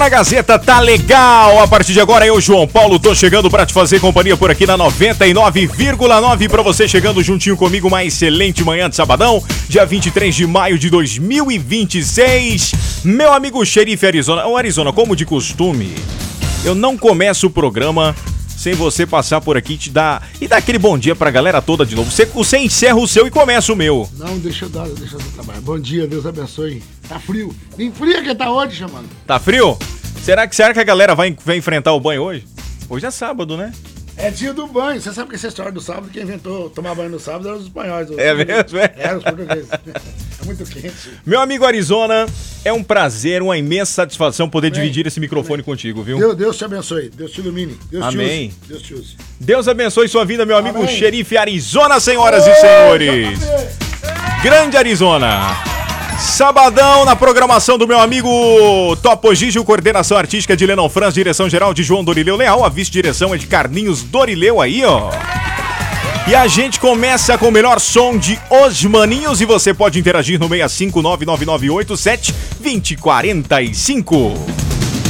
na Gazeta tá legal. A partir de agora eu, João Paulo, tô chegando pra te fazer companhia por aqui na 99,9 pra você chegando juntinho comigo. Uma excelente manhã de sabadão, dia 23 de maio de 2026. Meu amigo Xerife Arizona. Ô Arizona, como de costume, eu não começo o programa sem você passar por aqui e dar aquele bom dia pra galera toda de novo. Você encerra o seu e começa o meu. Não, deixa eu dar trabalho. Bom dia, Deus abençoe. Tá frio. Nem frio que tá hoje, chamando. Tá frio? Será que a galera vai enfrentar o banho hoje? Hoje é sábado, né? É dia do banho. Você sabe que essa história do sábado, quem inventou tomar banho no sábado eram os espanhóis. É mesmo? É, os portugueses. É muito quente. Meu amigo Arizona, é um prazer, uma imensa satisfação poder dividir esse microfone contigo, viu? Deus te abençoe. Deus te ilumine. Deus Amém. te use. Deus te use. Deus abençoe sua vida, meu amigo Amém. Xerife Arizona, senhoras e senhores. Grande Arizona. Sabadão na programação do meu amigo Topo Gigio, coordenação artística de Lennon Franz, direção geral de João Dorileu Leal, a vice-direção é de Carlinhos Dorileu aí, ó. E a gente começa com o melhor som de Os Maninhos e você pode interagir no 65999872045.